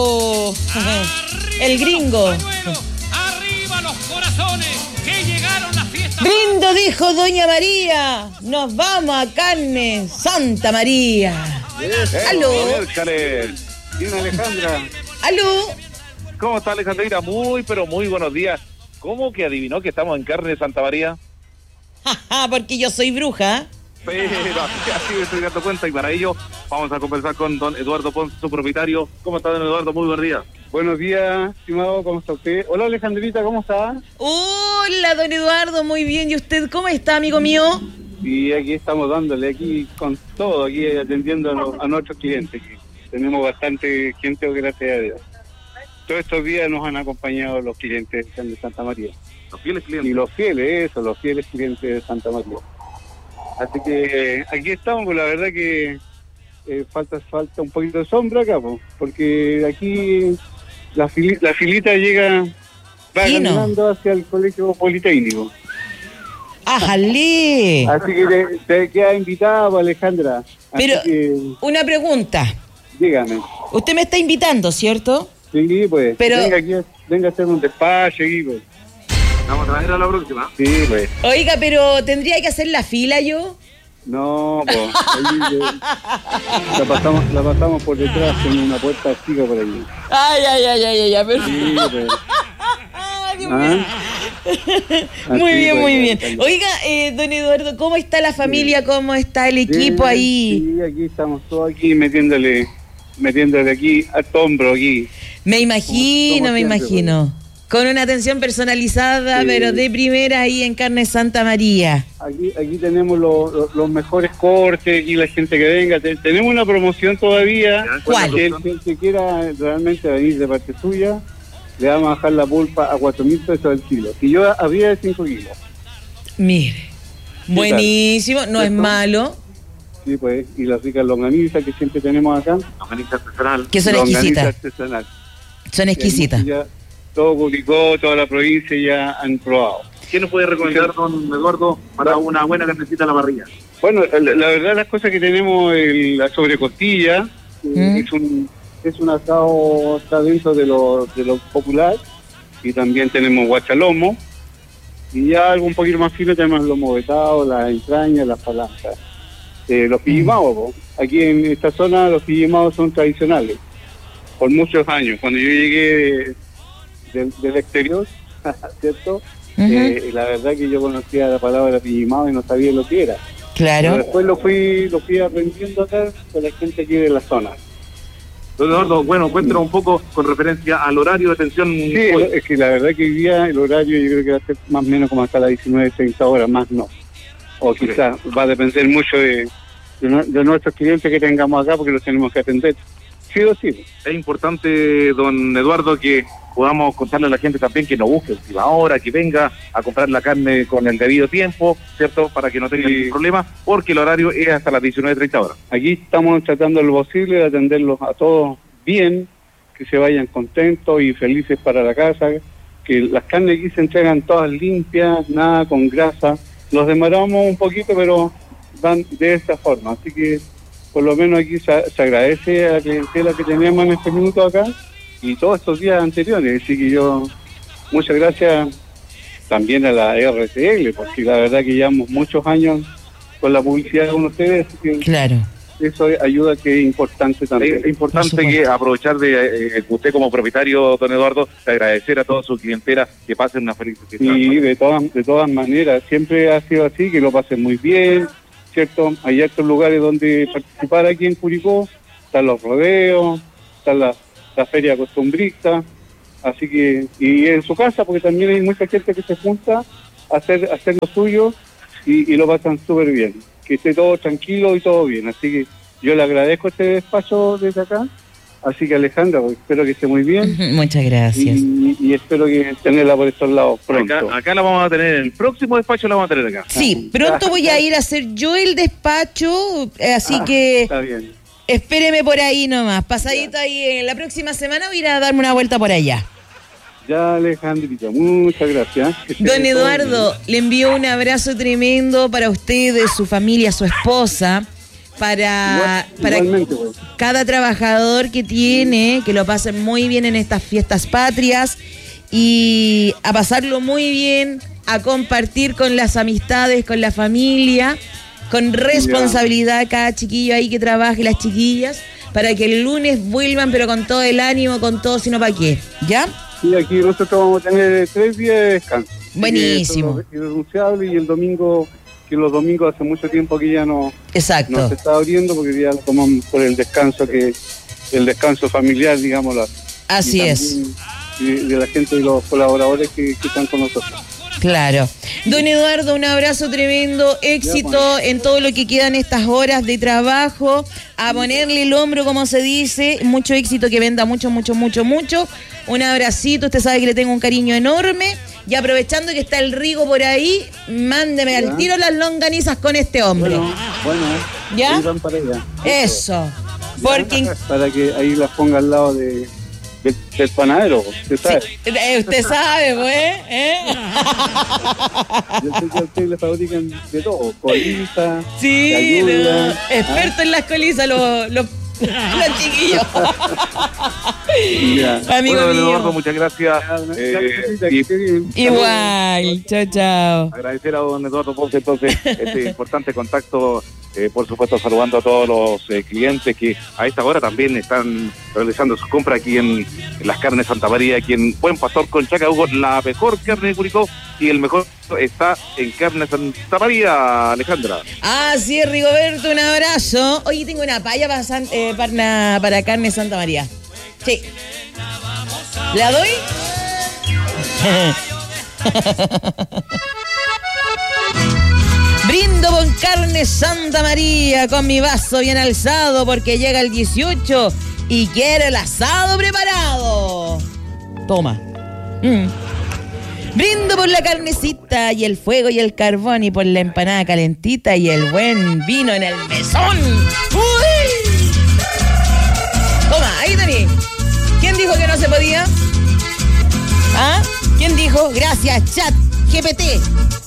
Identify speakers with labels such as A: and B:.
A: El gringo.
B: Arriba los corazones, que llegaron las fiestas.
A: Brindo, dijo Doña María. Nos vamos a Carne Santa María. Aló.
C: ¿Tiene Alejandra?
A: Aló.
C: ¿Cómo está, Alejandrina? Muy, pero muy buenos días. ¿Cómo que adivinó que estamos en Carne Santa María?
A: Porque yo soy bruja.
C: Pero así me estoy dando cuenta, y para ello vamos a conversar con don Eduardo Ponce, su propietario. ¿Cómo está, don Eduardo? Muy buen día.
D: Buenos días, estimado, ¿cómo está usted? Hola, Alejandrita, ¿cómo está?
A: Hola, don Eduardo, muy bien. ¿Y usted cómo está, amigo mío?
D: Y aquí estamos dándole, aquí con todo, aquí atendiendo a nuestros clientes. Tenemos bastante gente, gracias a Dios. Todos estos días nos han acompañado los clientes de Santa María.
C: Los fieles clientes.
D: Y los fieles clientes de Santa María. Así que aquí estamos, pues la verdad que falta un poquito de sombra acá, pues, porque aquí la filita va caminando hacia el colegio politécnico.
A: ¡Ájale!
D: Así que te queda invitada, Alejandra.
A: Pero, una pregunta.
D: Dígame.
A: Usted me está invitando, ¿cierto?
D: Sí, pues.
A: Pero,
D: venga a hacer un despacho aquí, pues.
C: Vamos a traer a la próxima.
D: Sí, pues.
A: Oiga, pero ¿tendría que hacer la fila yo?
D: No, pues. La pasamos por detrás en una puerta chica por allí.
A: Ay, pero...
D: Sí, pues.
A: Muy bien. Oiga, don Eduardo, ¿cómo está la familia? ¿Cómo está el equipo ahí?
D: Sí, aquí estamos todos aquí metiéndole aquí a tu hombro aquí.
A: Me imagino. Con una atención personalizada, pero de primera ahí en Carne Santa María.
D: Aquí tenemos los mejores cortes y la gente que venga. Tenemos una promoción todavía.
A: ¿Cuál?
D: El que quiera realmente venir de parte suya, le vamos a bajar la pulpa a 4.000 pesos al kilo. Y yo había de 5 kilos.
A: Mire, buenísimo, no es malo.
D: Sí, pues, y las ricas longanizas que siempre tenemos acá.
C: Longaniza artesanal.
A: Que son exquisitas. Son exquisitas.
D: Todo Curicó, toda la provincia ya han probado.
C: ¿Qué nos puede recomendar, don Eduardo, para una buena carnecita a la parrilla?
D: Bueno, la verdad, las cosas que tenemos, la sobrecostilla, es un asado, está dentro de lo popular, y también tenemos guachalomo, y ya algo un poquito más fino tenemos el lomo vetado, las entrañas, las palancas. Los pillimaos, aquí en esta zona los pillimaos son tradicionales, por muchos años. Cuando yo llegué del exterior, ¿cierto? La verdad que yo conocía la palabra pillimao y no sabía lo que era.
A: Claro.
D: Pero después lo fui aprendiendo acá con la gente aquí de la zona.
C: Don Eduardo, bueno, cuéntanos un poco con referencia al horario de atención.
D: Sí, es que la verdad que hoy día el horario yo creo que va a ser más o menos como hasta las 19:30 horas, más no. O quizás va a depender mucho de nuestros clientes que tengamos acá, porque los tenemos que atender. Sí o sí.
C: Es importante, don Eduardo, que podamos contarle a la gente también que no busque última hora, que venga a comprar la carne con el debido tiempo, ¿cierto? Para que no tenga ningún problema, porque el horario es hasta las 19:30 horas.
D: Aquí estamos tratando lo posible de atenderlos a todos bien, que se vayan contentos y felices para la casa, que las carnes aquí se entregan todas limpias, nada con grasa. Los demoramos un poquito, pero van de esta forma, así que por lo menos aquí se agradece a la clientela que tenemos en este minuto acá y todos estos días anteriores. Así que yo, muchas gracias también a la RTL, porque la verdad que llevamos muchos años con la publicidad con ustedes. Así que
A: claro.
D: Eso ayuda, que es importante también.
C: Es importante que aprovechar de usted como propietario, don Eduardo, de agradecer a toda su clientela que pasen una feliz fiesta.
D: Sí, de todas maneras, siempre ha sido así, que lo pasen muy bien, ¿cierto? Hay otros lugares donde participar aquí en Curicó, están los rodeos, está la feria costumbrista, así que, y en su casa, porque también hay mucha gente que se junta a hacer lo suyo y lo pasan súper bien, que esté todo tranquilo y todo bien, así que yo le agradezco este despacho desde acá. Así que, Alejandra, pues, espero que esté muy bien.
A: Muchas gracias.
D: Y espero que tenerla por estos lados pronto.
C: Acá la vamos a tener, en el próximo despacho la vamos a tener acá.
A: Sí, pronto voy a ir a hacer yo el despacho, así que
D: está bien.
A: Espéreme por ahí nomás. Pasadito ahí, en la próxima semana voy a ir a darme una vuelta por allá.
D: Ya, Alejandrita, muchas gracias.
A: Don Eduardo, le envío un abrazo tremendo para usted, su familia, su esposa. para
D: Igualmente, pues.
A: cada trabajador que tiene, que lo pasen muy bien en estas fiestas patrias y a pasarlo muy bien, a compartir con las amistades, con la familia, con responsabilidad cada chiquillo ahí que trabaje, las chiquillas, para que el lunes vuelvan pero con todo el ánimo, con todo, sino para qué, ¿ya?
D: Sí, aquí nosotros vamos a tener 3 días de descanso.
A: Buenísimo.
D: Es irrenunciable, y el domingo, que los domingos hace mucho tiempo que ya no
A: Exacto.
D: se está abriendo, porque ya lo tomamos por el descanso, que el descanso familiar, digámoslo.
A: Así es.
D: De la gente y los colaboradores que están con nosotros.
A: Claro. Don Eduardo, un abrazo tremendo, éxito en todo lo que quedan estas horas de trabajo, a ponerle el hombro, como se dice, mucho éxito, que venda mucho. Un abracito, usted sabe que le tengo un cariño enorme, y aprovechando que está el Rigo por ahí, mándeme al tiro las longanizas con este hombre.
D: Bueno,
A: ¿ya?
D: ahí van para allá.
A: Eso. Porque
D: para que ahí las ponga al lado del panadero, usted sabe.
A: sí, usted sabe, pues,
D: Yo sé que a ustedes le fabrican de todo, colita,
A: sí,
D: ayuda,
A: experto en las colizas, los chiquillos. Amigo
C: bueno,
A: mío.
C: Eduardo, muchas gracias.
A: Igual, chao.
C: Agradecer a don Eduardo Ponce, entonces, este importante contacto, por supuesto, saludando a todos los clientes que a esta hora también están realizando sus compras aquí en las carnes Santa María, aquí en Buen Pastor con Chacabuco, la mejor carne de Curicó, y el mejor está en carne Santa María, Alejandra.
A: Así es, Rigoberto, un abrazo. Oye, tengo una palla para carne Santa María. Sí. ¿La doy? Brindo con carne Santa María, con mi vaso bien alzado, porque llega el 18 y quiero el asado preparado. Toma. Brindo por la carnecita y el fuego y el carbón, y por la empanada calentita y el buen vino en el mesón. ¡Uy! Toma, ahí tení. ¿Quién dijo que no se podía? ¿Ah? ¿Quién dijo? Gracias, chat GPT.